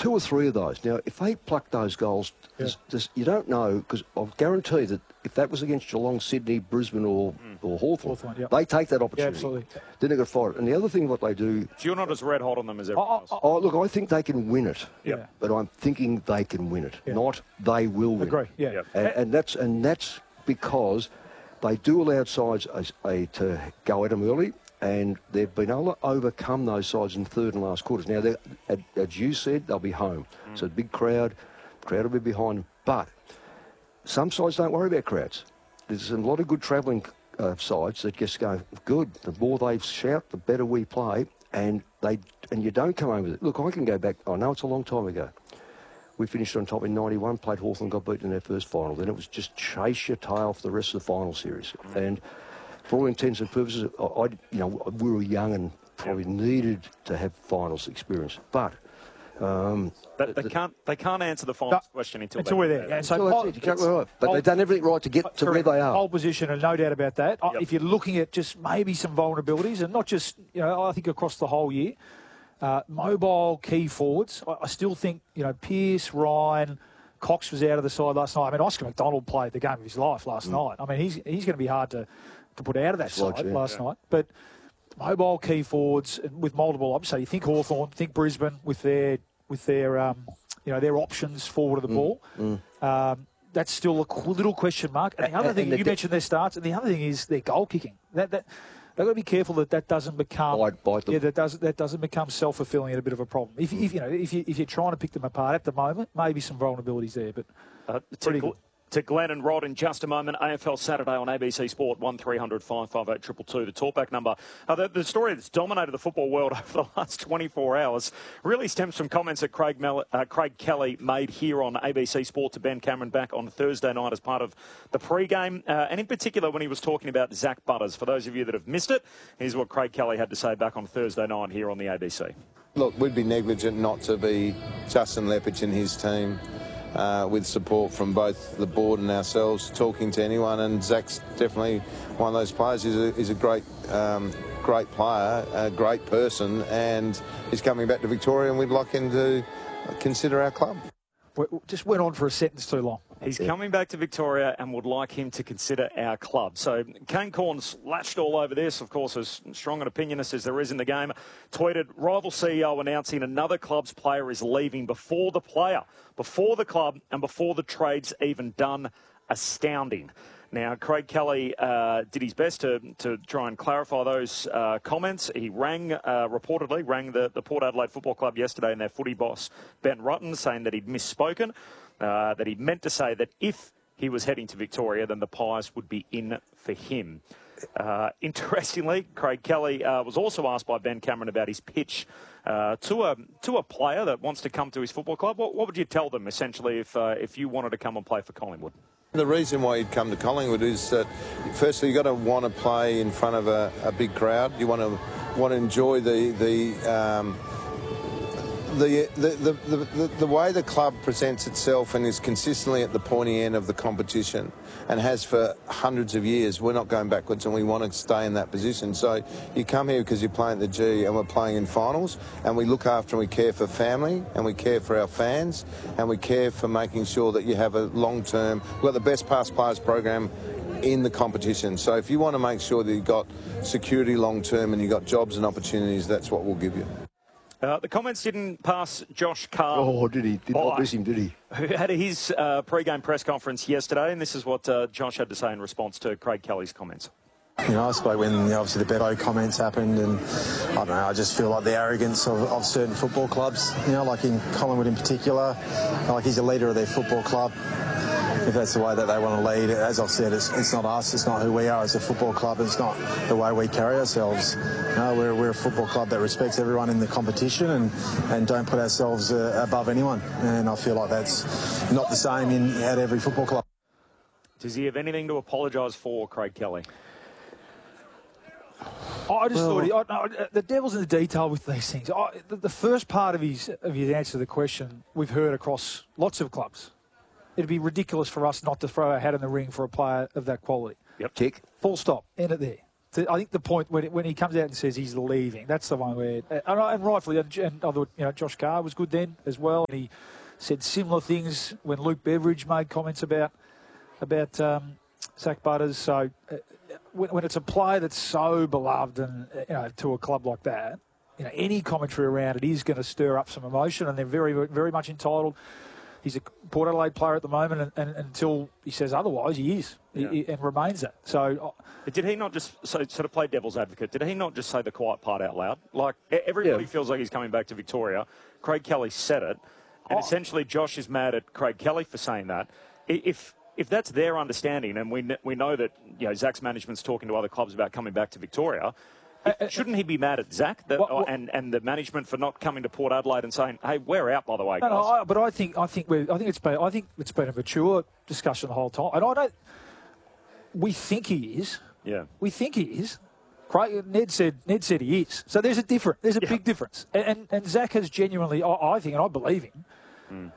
2 or 3 of those. Now, if they pluck those goals, you don't know, because I'll guarantee that if that was against Geelong, Sydney, Brisbane or Hawthorn, they take that opportunity. Yeah, absolutely. Then they've got to fight it. And the other thing what they do... So you're not as red hot on them as everyone else? Oh, look, I think they can win it. Yeah. But I'm thinking they can win it, not they will win Agree, it. And that's because they do allow sides to go at them early, and they've been able to overcome those sides in third and last quarters. Now, as you said, they'll be home. So a big crowd will be behind them. But some sides don't worry about crowds. There's a lot of good travelling sides that just go, good, the more they shout, the better we play, and you don't come home with it. Look, I can go back, I know it's a long time ago. We finished on top in 91, played Hawthorn, got beaten in their first final. Then it was just chase your tail for the rest of the final series. And for all intents and purposes, we were young and probably needed to have finals experience. But they can't answer the finals question until we're there. So that's it, exactly right. But they've done everything right to get to where they are. Pole position, and no doubt about that. If you're looking at just maybe some vulnerabilities, and not just, I think across the whole year, mobile key forwards. I still think, Pearce, Ryan, Cox was out of the side last night. I mean, Oscar McDonald played the game of his life last night. I mean, he's going to be hard to put out of that side last night. But mobile key forwards with multiple options. So you think Hawthorn, think Brisbane with their their options forward of the ball. That's still a little question mark. And the other thing, you mentioned their starts, and the other thing is their goal kicking. They've got to be careful that doesn't become that doesn't become self-fulfilling and a bit of a problem. If you're trying to pick them apart at the moment, maybe some vulnerabilities there, but pretty good. To Glenn and Rod in just a moment. AFL Saturday on ABC Sport, 1300 558 222, the talkback number. The story that's dominated the football world over the last 24 hours really stems from comments that Craig Kelly made here on ABC Sport to Ben Cameron back on Thursday night as part of the pre-game, and in particular when he was talking about Zach Butters. For those of you that have missed it, here's what Craig Kelly had to say back on Thursday night here on the ABC. Look, we'd be negligent not to be Justin Lepich and his team. With support from both the board and ourselves, talking to anyone, and Zach's definitely one of those players. He's a great player, a great person, and he's coming back to Victoria, and we'd like him to consider our club. Just went on for a sentence too long. He's coming back to Victoria and would like him to consider our club. So Kane Cornes lashed all over this, of course, as strong an opinionist as there is in the game. Tweeted, rival CEO announcing another club's player is leaving before the player, before the club, and before the trade's even done. Astounding. Now, Craig Kelly did his best to try and clarify those comments. He reportedly rang the Port Adelaide Football Club yesterday and their footy boss, Ben Rutten, saying that he'd misspoken, that he meant to say that if he was heading to Victoria, then the Pies would be in for him. Interestingly, Craig Kelly was also asked by Ben Cameron about his pitch to a player that wants to come to his football club. What would you tell them, essentially, if you wanted to come and play for Collingwood? The reason why you'd come to Collingwood is that, firstly, you've got to want to play in front of a big crowd. You want to enjoy the way the club presents itself and is consistently at the pointy end of the competition and has for hundreds of years. We're not going backwards, and we want to stay in that position. So you come here because you're playing at the G and we're playing in finals, and we look after and we care for family, and we care for our fans, and we care for making sure that you have a long-term... We've got the best past players program in the competition. So if you want to make sure that you've got security long-term and you've got jobs and opportunities, that's what we'll give you. The comments didn't pass Josh Carl. Oh, did he? Did not miss him, did he? Who had his pre-game press conference yesterday, and this is what Josh had to say in response to Craig Kelly's comments. I spoke when obviously the Bevo comments happened, and I don't know, I just feel like the arrogance of certain football clubs, like in Collingwood in particular, like he's a leader of their football club. If that's the way that they want to lead, as I've said, it's not us, it's not who we are as a football club, it's not the way we carry ourselves. We're a football club that respects everyone in the competition and don't put ourselves above anyone. And I feel like that's not the same at every football club. Does he have anything to apologise for, Craig Kelly? I just thought the devil's in the detail with these things. The first part of his answer to the question we've heard across lots of clubs. It'd be ridiculous for us not to throw our hat in the ring for a player of that quality. Yep. Tick. Full stop. End it there. I think the point when he comes out and says he's leaving, that's the one where, and rightfully, and I thought, Josh Carr was good then as well. And he said similar things when Luke Beveridge made comments about Zach Butters. So when it's a player that's so beloved and to a club like that, any commentary around it is going to stir up some emotion, and they're very, very much entitled. He's a Port Adelaide player at the moment, and until he says otherwise, he is and remains that. So, did he not just sort of play devil's advocate? Did he not just say the quiet part out loud? Like everybody feels like he's coming back to Victoria. Craig Kelly said it, and essentially Josh is mad at Craig Kelly for saying that. If that's their understanding, and we know that Zach's management's talking to other clubs about coming back to Victoria. Shouldn't he be mad at Zach and the management for not coming to Port Adelaide and saying, "Hey, we're out, by the way, guys"? No, but I think it's been a mature discussion the whole time, and we think he is. Yeah, we think he is. Ned said he is. So there's a big difference, and Zach has genuinely, I think, and I believe him.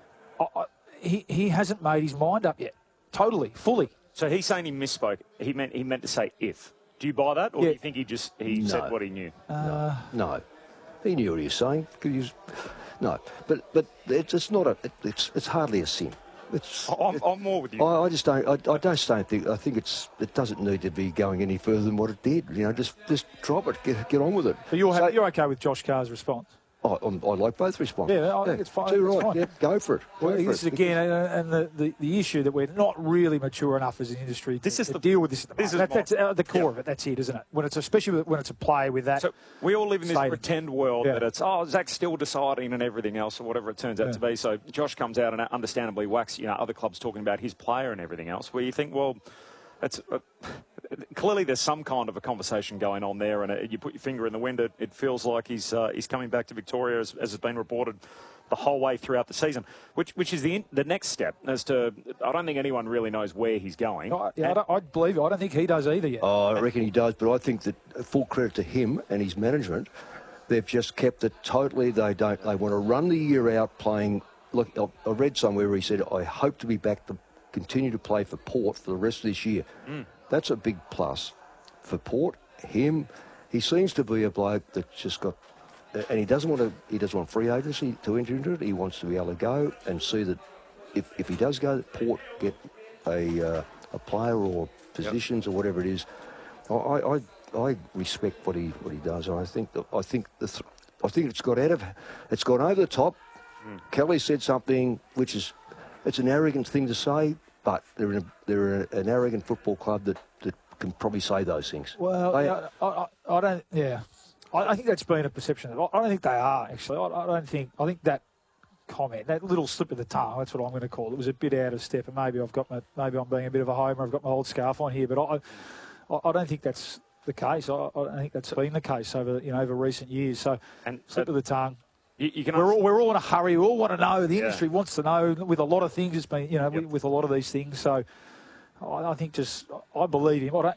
He hasn't made his mind up yet, totally, fully. So he's saying he misspoke. He meant to say if. Do you buy that, or do you think he said what he knew? No, he knew what he was saying. No, but it's not it's hardly a sin. I'm more with you. I just don't. I just don't think. I think it doesn't need to be going any further than what it did. Just drop it. Get on with it. But you're okay with Josh Carr's response? I like both responses. Yeah, I think it's fine. Too right. Fine. Yeah, go for it. This is again, and the issue that we're not really mature enough as an industry to deal with this. That's the core of it. That's it, isn't it? Especially when it's a player with that. So we all live in this pretend world that it's Zach's still deciding and everything else, or whatever it turns out to be. So Josh comes out and understandably whacks other clubs talking about his player and everything else. Where you think, well, it's clearly there's some kind of a conversation going on there, and you put your finger in the wind. It feels like he's coming back to Victoria, as has been reported the whole way throughout the season, which is the next step. As to, I don't think anyone really knows where he's going. I believe it. I don't think he does either yet. I reckon he does, but I think that full credit to him and his management. They've just kept it totally. They want to run the year out playing. Look, I read somewhere where he said, "I hope to be back to continue to play for Port for the rest of this year." That's a big plus for Port. Him, he seems to be a bloke that just got, and he doesn't want free agency to enter into it. He wants to be able to go and see that if he does go, that Port get a player or positions or whatever it is. I respect what he does. I think it's gone over the top. Kelly said something which is, it's an arrogant thing to say, but they're an arrogant football club that can probably say those things. Well, I don't. Yeah, I think that's been a perception. I don't think they are actually. I think that comment, that little slip of the tongue, that's what I'm going to call it, was a bit out of step, and maybe I'm being a bit of a homer. I've got my old scarf on here, but I don't think that's the case. I think that's been the case over recent years. So, slip of the tongue. We're all in a hurry. We all want to know. The industry wants to know. With a lot of things, it's been with a lot of these things. So I think I believe him.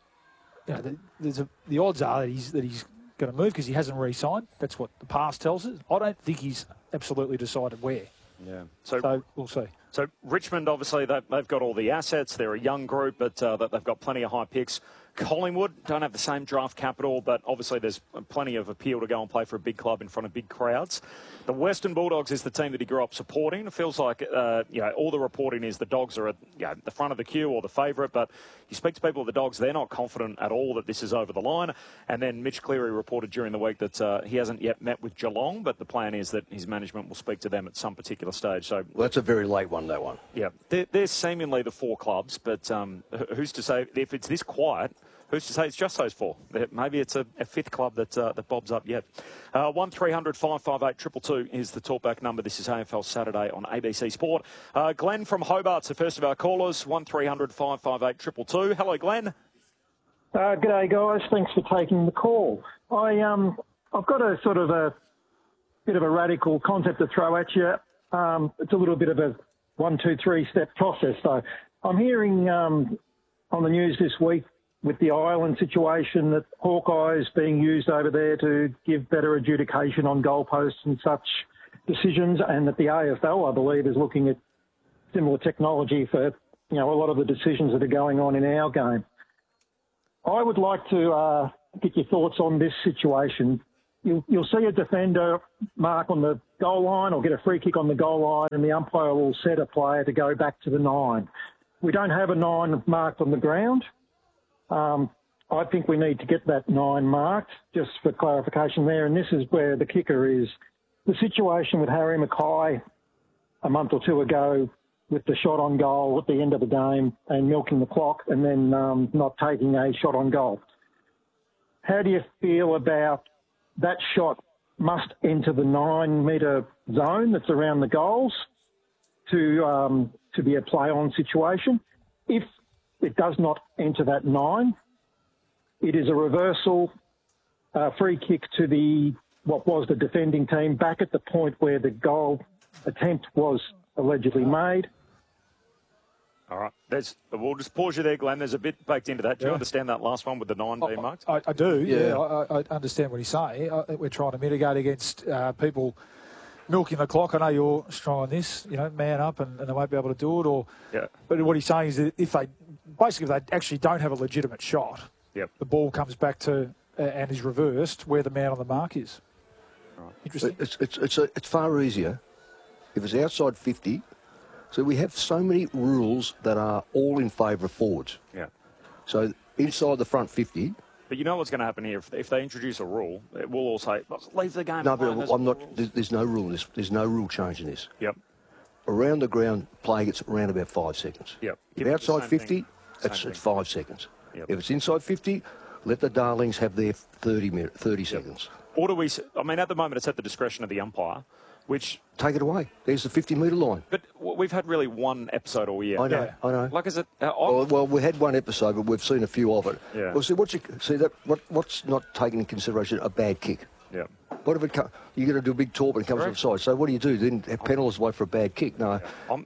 The odds are that he's going to move because he hasn't re-signed. That's what the past tells us. I don't think he's absolutely decided where. Yeah. So we'll see. So Richmond, obviously, they've got all the assets. They're a young group, but they've got plenty of high picks. Collingwood don't have the same draft capital, but obviously there's plenty of appeal to go and play for a big club in front of big crowds. The Western Bulldogs is the team that he grew up supporting. It feels like all the reporting is the Dogs are at the front of the queue or the favourite, but you speak to people at the Dogs, they're not confident at all that this is over the line. And then Mitch Cleary reported during the week that he hasn't yet met with Geelong, but the plan is that his management will speak to them at some particular stage. So that's a very late one, that one. Yeah, they're seemingly the four clubs, but who's to say if it's this quiet? Who's to say it's just those four? Maybe it's a fifth club that bobs up yet. 1300 558 222 is the talkback number. This is AFL Saturday on ABC Sport. Glenn from Hobart's the first of our callers. 1300 558 222. Hello, Glenn. G'day, guys. Thanks for taking the call. I've got a sort of a bit of a radical concept to throw at you. It's a little bit of a 1, 2, 3 step process. So I'm hearing on the news this week with the Ireland situation that Hawkeye is being used over there to give better adjudication on goalposts and such decisions, and that the AFL, I believe, is looking at similar technology for a lot of the decisions that are going on in our game. I would like to get your thoughts on this situation. You'll see a defender mark on the goal line or get a free kick on the goal line, and the umpire will set a player to go back to the 9. We don't have a 9 marked on the ground. I think we need to get that 9 marked, just for clarification there. And this is where the kicker is. The situation with Harry Mackay a month or two ago with the shot on goal at the end of the game and milking the clock and then not taking a shot on goal. How do you feel about that shot must enter the 9-metre zone that's around the goals to be a play-on situation? If it does not enter that 9, it is a reversal free kick to what was the defending team back at the point where the goal attempt was allegedly made. All right. We'll just pause you there, Glenn. There's a bit baked into that. Do you understand that last one with the 9 being marked? I do, yeah. I understand what he's saying. We're trying to mitigate against people milking the clock. I know you're strong on this, man up and they won't be able to do it. But what he's saying is that if they actually don't have a legitimate shot, the ball comes back to and is reversed where the man on the mark is. Right. Interesting. It's far easier if it's outside 50. So we have so many rules that are all in favour of forwards. Yeah. So inside the front 50. But you know what's going to happen here? If they introduce a rule, it will all say, leave the game. No, but I'm not. There's no rule in this. There's no rule change in this. Yep. Around the ground, play gets around about 5 seconds. Yep. If outside 50, it's 5 seconds. Yep. If it's inside 50, let the Darlings have their 30 seconds. Or do we? I mean, at the moment, it's at the discretion of the umpire. Which take it away. There's the 50-metre line. But we've had really one episode all year. I know. Like, is it? Well, we had one episode, but we've seen a few of it. Yeah. Well, what's not taken into consideration? A bad kick. Yeah. What if you got to do a big torp and it comes offside? So what do you do? Then have penalties away for a bad kick? No.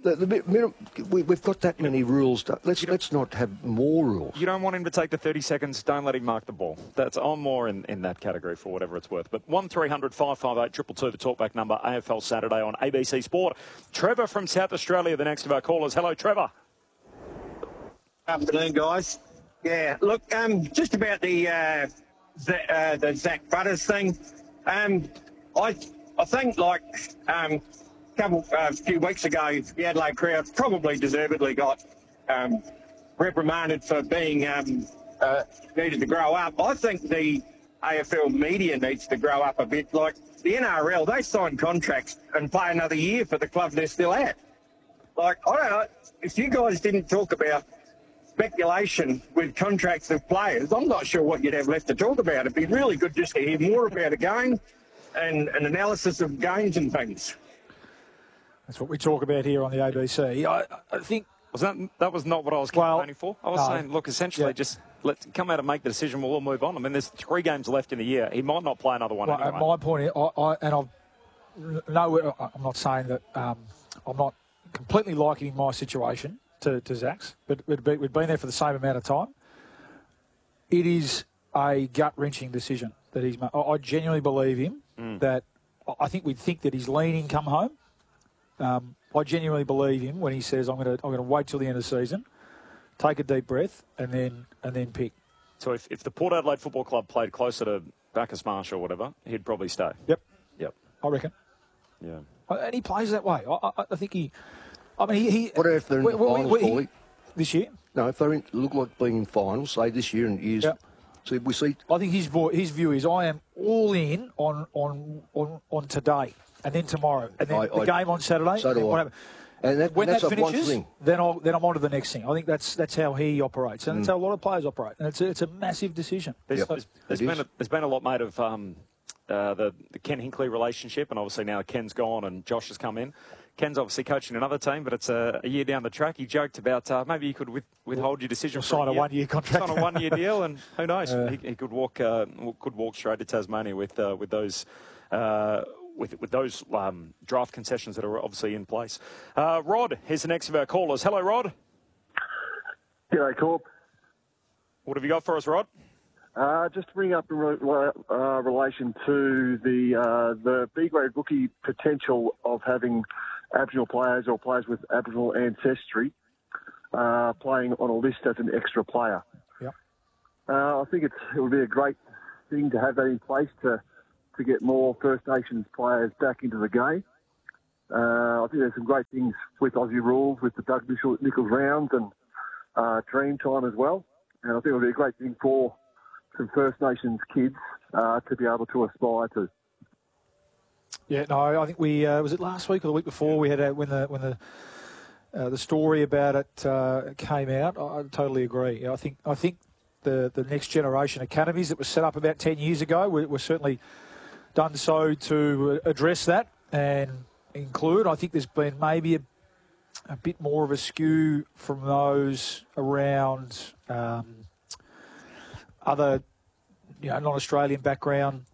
We've got that many rules. Let's not have more rules. You don't want him to take the 30 seconds. Don't let him mark the ball. I'm more in that category for whatever it's worth. But 1300 558 222, the talkback number, AFL Saturday on ABC Sport. Trevor from South Australia, the next of our callers. Hello, Trevor. Afternoon, guys. Yeah, look, just about the Zach Butters thing. I think a few weeks ago, the Adelaide crowd probably deservedly got reprimanded for being needed to grow up. I think the AFL media needs to grow up a bit. Like the NRL, they sign contracts and play another year for the club they're still at. Like, I don't know, if you guys didn't talk about speculation with contracts of players, I'm not sure what you'd have left to talk about. It'd be really good just to hear more about a game and an analysis of games and things. That's what we talk about here on the ABC. I think... That was not what I was campaigning for. I was saying, look, essentially, just come out and make the decision. We'll all move on. I mean, there's 3 games left in the year. He might not play another one anyway. My point is, I'm not saying that I'm not completely liking my situation to Zach's, but we've been there for the same amount of time. It is a gut-wrenching decision that he's made. I genuinely believe him that I think we'd think that he's leaning come home. I genuinely believe him when he says, I'm going to wait till the end of the season, take a deep breath, and then pick. So if the Port Adelaide Football Club played closer to Bacchus Marsh or whatever, he'd probably stay. Yep. I reckon. Yeah. And he plays that way. I think he... I mean, he... What if they're in finals, Paulie? This year? No, if they look like being in finals, say this year and years... Yep. So we see... I think his view is I am all in on today and then tomorrow. And then the game on Saturday. So do I. And when that's that finishes, one thing. then I'm on to the next thing. I think that's how he operates. And that's how a lot of players operate. And it's a massive decision. There's been a lot made of the Ken Hinkley relationship, and obviously now Ken's gone and Josh has come in. Ken's obviously coaching another team, but it's a year down the track. He joked about maybe you could withhold your decision for sign a 1-year contract. Sign a 1-year deal, and who knows? He could walk straight to Tasmania with those draft concessions that are obviously in place. Rod, here's the next of our callers. Hello, Rod. G'day, Corp. What have you got for us, Rod? Just to bring up in relation to the B-grade rookie potential of having Aboriginal players or players with Aboriginal ancestry playing on a list as an extra player. Yep. I think it would be a great thing to have that in place to get more First Nations players back into the game. I think there's some great things with Aussie rules, with the Doug Nichols rounds and Dream Time as well. And I think it'll be a great thing for some First Nations kids to be able to aspire to. Yeah, no, I think we was it last week or the week before we had when the story about it came out. I totally agree. I think the next generation academies that was set up about 10 years ago were certainly done so to address that and include. I think there's been maybe a bit more of a skew from those around other, non-Australian background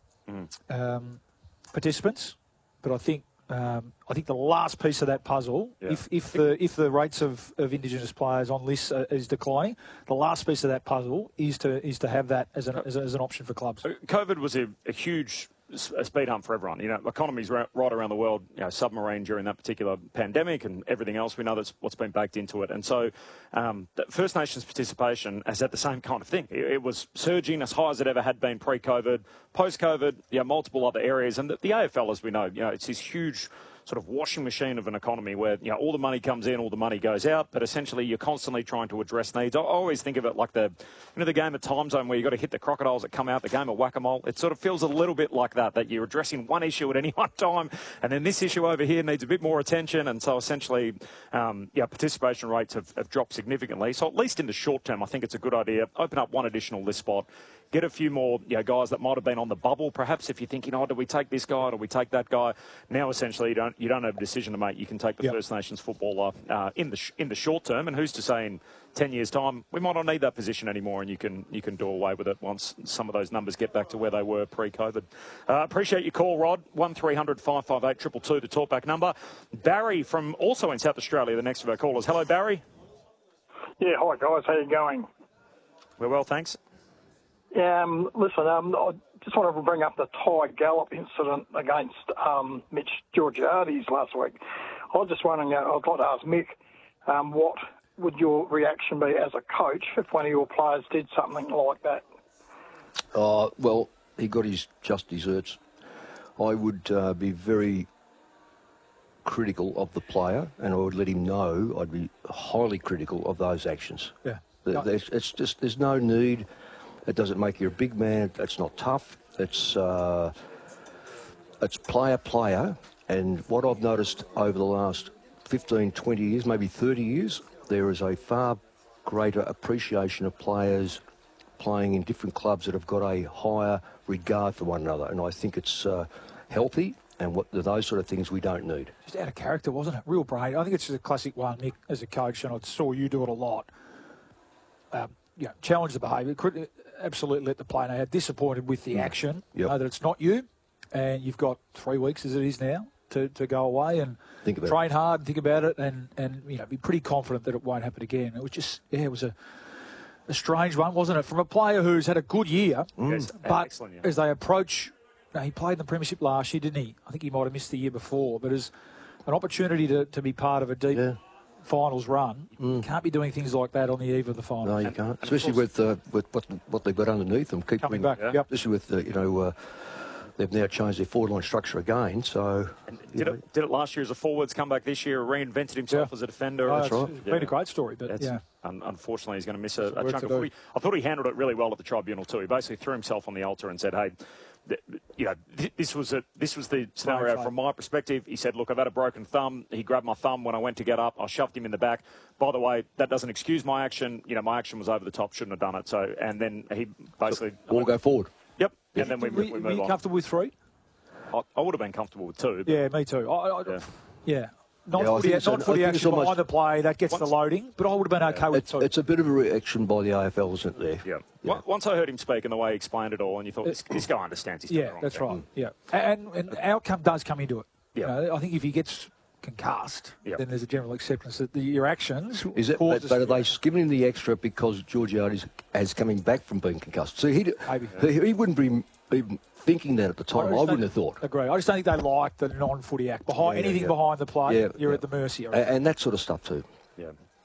participants. But I think the last piece of that puzzle, if the rates of Indigenous players on lists is declining, the last piece of that puzzle is to have that as an option for clubs. COVID was a huge speed hump for everyone. Economies right around the world, submarine during that particular pandemic and everything else. We know that's what's been baked into it. And so First Nations participation has had the same kind of thing. It was surging as high as it ever had been pre-COVID, post-COVID, multiple other areas. And the AFL, as we know, it's this huge sort of washing machine of an economy where all the money comes in, all the money goes out, but essentially you're constantly trying to address needs. I always think of it like the game of Time Zone where you've got to hit the crocodiles that come out, the game of whack-a-mole. It sort of feels a little bit like that you're addressing one issue at any one time, and then this issue over here needs a bit more attention, and so essentially, participation rates have dropped significantly. So at least in the short term, I think it's a good idea. Open up one additional list spot. Get a few more guys that might have been on the bubble. Perhaps if you're thinking, do we take this guy? Do we take that guy? Now, essentially, you don't have a decision to make. You can take the First Nations footballer in the short term. And who's to say in 10 years' time we might not need that position anymore, and you can do away with it once some of those numbers get back to where they were pre-COVID. Appreciate your call, Rod. 1300 558 222, the talkback number. Barry from also in South Australia, the next of our callers. Hello, Barry. Yeah, hi guys. How you going? We're well, thanks. Listen, I just wanted to bring up the Ty Gallop incident against Mitch Georgiades last week. I was just wondering, I'd like to ask Mick, what would your reaction be as a coach if one of your players did something like that? Well, he got his just desserts. I would be very critical of the player, and I would let him know I'd be highly critical of those actions. Yeah. There's no need. It doesn't make you a big man. It's not tough. It's player. And what I've noticed over the last 15, 20 years, maybe 30 years, there is a far greater appreciation of players playing in different clubs that have got a higher regard for one another. And I think it's healthy, and those sort of things we don't need. Just out of character, wasn't it? Real brain. I think it's a classic one, Mick, as a coach, and I saw you do it a lot. Challenge the behaviour. Absolutely let the player know how disappointed with the action. Know that it's not you, and you've got 3 weeks as it is now to go away and train hard and think about it and be pretty confident that it won't happen again. It was just, it was a strange one, wasn't it? From a player who's had a good year, but as they approach, he played in the Premiership last year, didn't he? I think he might have missed the year before, but as an opportunity to be part of a deep finals run, you can't be doing things like that on the eve of the final. No, you can't. Especially with what they've got underneath them. Keep coming back. Especially with they've now changed their forward line structure again. So did it last year as a forwards, come back this year, reinvented himself as a defender. That's right. It's been a great story, but unfortunately he's going to miss a chunk of footy. I thought he handled it really well at the tribunal too. He basically threw himself on the altar and said, "Hey, this was the scenario from my perspective." He said, "Look, I've had a broken thumb. He grabbed my thumb when I went to get up. I shoved him in the back. By the way, that doesn't excuse my action. My action was over the top. Shouldn't have done it." So, and then he basically all go forward. Yep. And then we move on. Were you comfortable with 3? I would have been comfortable with 2. Yeah, me too. Non-footy action behind the play, that gets the loading, but I would have been okay with 2. It's a bit of a reaction by the AFL, isn't there? Yeah. Once I heard him speak and the way he explained it all, and you thought, this guy understands he's doing the wrong that's thing. right. Yeah. And outcome does come into it. I think if he gets concussed, then there's a general acceptance that your actions... But are they giving him the extra because Georgiades is coming back from being concussed? So he wouldn't be even thinking that at the time. I wouldn't have thought. Agree. I just don't think they like the non-footy act. Behind the play, you're at the mercy of it. And that sort of stuff too. Yeah.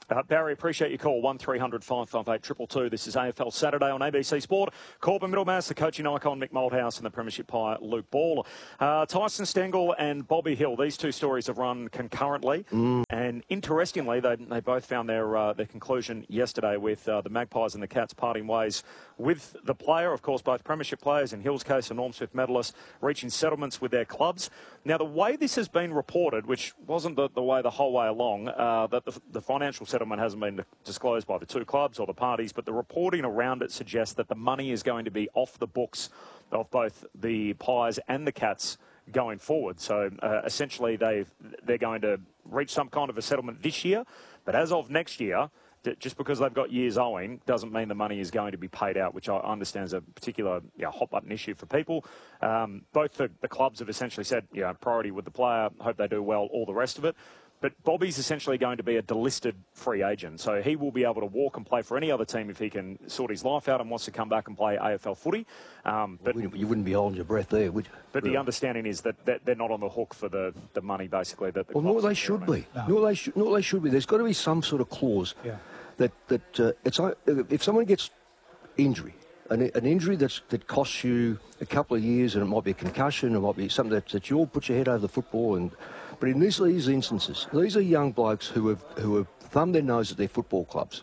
Barry, appreciate your call. 1300 558 222. This is AFL Saturday on ABC Sport. Corbin Middlemass, the coaching icon Mick Malthouse, and the Premiership Pie Luke Ball. Tyson Stengel and Bobby Hill. These two stories have run concurrently, and interestingly, they both found their conclusion yesterday with the Magpies and the Cats parting ways with the player. Of course, both Premiership players, in Hill's case, a Norm Smith medalist, reaching settlements with their clubs. Now, the way this has been reported, which wasn't the way the whole way along, that the financial settlement hasn't been disclosed by the two clubs or the parties, but the reporting around it suggests that the money is going to be off the books of both the Pies and the Cats going forward. So essentially they're going to reach some kind of a settlement this year, but as of next year, just because they've got years owing doesn't mean the money is going to be paid out, which I understand is a particular hot-button issue for people. Both the clubs have essentially said, priority with the player, hope they do well, all the rest of it. But Bobby's essentially going to be a delisted free agent, so he will be able to walk and play for any other team if he can sort his life out and wants to come back and play AFL footy. But you wouldn't be holding your breath there, would you? But the understanding is that they're not on the hook for the money, basically. That the nor they should be. No. Nor they should be. There's got to be some sort of clause that it's if someone gets injury, an injury that costs you a couple of years, and it might be a concussion, it might be something that you'll put your head over the football. But in these instances, these are young blokes who have thumbed their nose at their football clubs,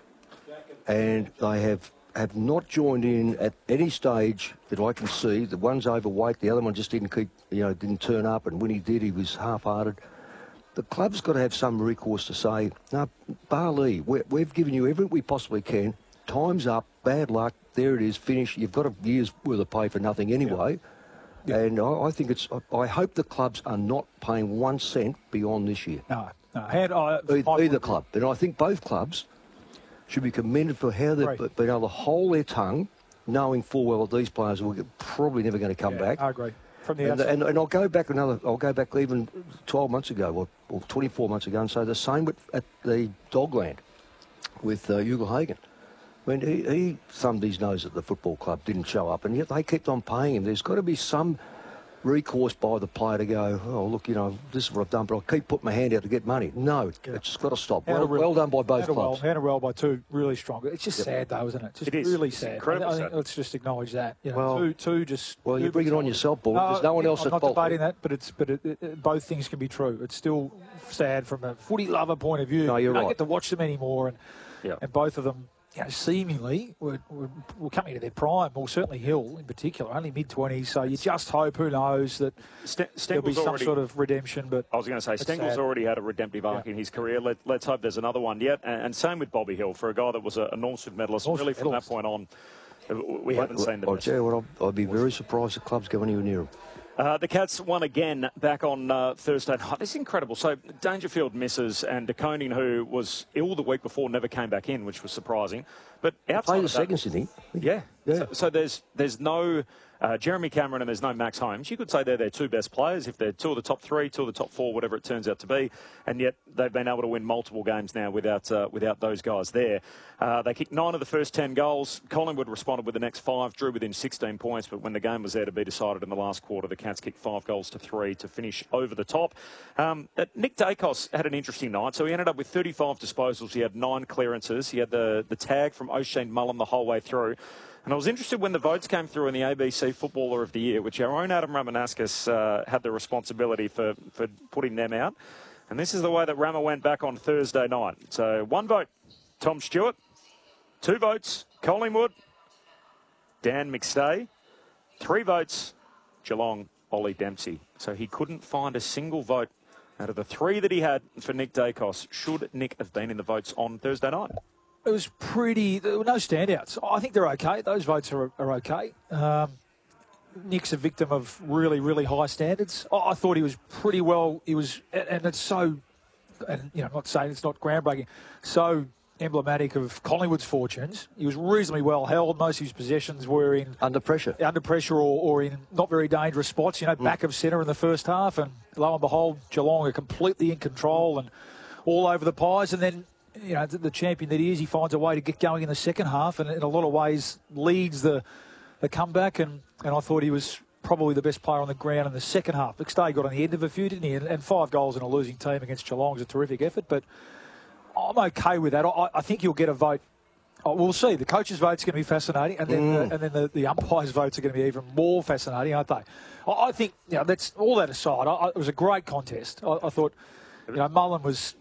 and they have not joined in at any stage that I can see. The one's overweight, the other one just didn't turn up, and when he did, he was half-hearted. The club's got to have some recourse to say, no, Barley, we've given you everything we possibly can. Time's up, bad luck, there it is, finished. You've got a year's worth of pay for nothing anyway. Yeah. And I think I hope the clubs are not paying 1 cent beyond this year. No. Either club. And I think both clubs should be commended for how they've been able to hold their tongue, knowing full well that these players are probably never going to come back. I agree. From the outside. And I'll go back even 12 months ago or 24 months ago and say the same at the Dogland with Hugo Hagen. When he thumbed his nose at the football club, didn't show up, and yet they kept on paying him. There's got to be some recourse by the player to go, oh, look, this is what I've done, but I'll keep putting my hand out to get money. No, it's got to stop. Well done by both clubs. Handled well by two really strong. It's just sad, though, isn't it? Just really sad. I think let's just acknowledge that. Two just... Well, you bring it on yourself, Paul. There's no one else at fault. I'm not debating that, but both things can be true. It's still sad from a footy lover point of view. No, you're right. You don't get to watch them anymore, and both of them... seemingly we're coming to their prime, or certainly Hill in particular, only mid-20s, so you just hope, who knows, that there'll be some sort of redemption. But I was going to say, Stengel's already had a redemptive arc in his career. Let's hope there's another one yet. And same with Bobby Hill, for a guy that was a Norm Smith medalist. Really, from that point on, we haven't seen the best. I'll tell you what, I'd be very surprised if clubs go anywhere near him. The Cats won again back on Thursday night. This is incredible. So Dangerfield misses, and De Koning, who was ill the week before, never came back in, which was surprising. But outside played the of that, seconds, didn't he? Yeah. So there's no Jeremy Cameron and there's no Max Holmes. You could say they're their two best players, if they're two of the top three, two of the top four, whatever it turns out to be. And yet they've been able to win multiple games now without those guys there. They kicked 9 of the first 10 goals. Collingwood responded with the next 5, drew within 16 points. But when the game was there to be decided in the last quarter, the Cats kicked 5 goals to 3 to finish over the top. Nick Dacos had an interesting night. So he ended up with 35 disposals. He had 9 clearances. He had the tag from O'Shane Mullen the whole way through. And I was interested when the votes came through in the ABC Footballer of the Year, which our own Adam Ramanauskas had the responsibility for putting them out. And this is the way that Rama went back on Thursday night. So 1 vote, Tom Stewart. 2 votes, Collingwood, Dan McStay. 3 votes, Geelong, Ollie Dempsey. So he couldn't find a single vote out of the 3 that he had for Nick Dacos. Should Nick have been in the votes on Thursday night? It was there were no standouts. I think they're okay. Those votes are okay. Nick's a victim of really, really high standards. I thought he was pretty well. He was, and it's so, and I'm not saying it's not groundbreaking, so emblematic of Collingwood's fortunes. He was reasonably well held. Most of his possessions were in under pressure or in not very dangerous spots. Back of centre in the first half, and lo and behold, Geelong are completely in control and all over the Pies, and then. The champion that he is, he finds a way to get going in the second half and in a lot of ways leads the comeback. And I thought he was probably the best player on the ground in the second half. McStay got on the end of a few, didn't he? And 5 goals in a losing team against Geelong is a terrific effort. But I'm okay with that. I think you'll get a vote. Oh, we'll see. The coaches' vote's going to be fascinating, and then the umpires' votes are going to be even more fascinating, aren't they? I think, that's all that aside. It was a great contest. I thought, Mullen was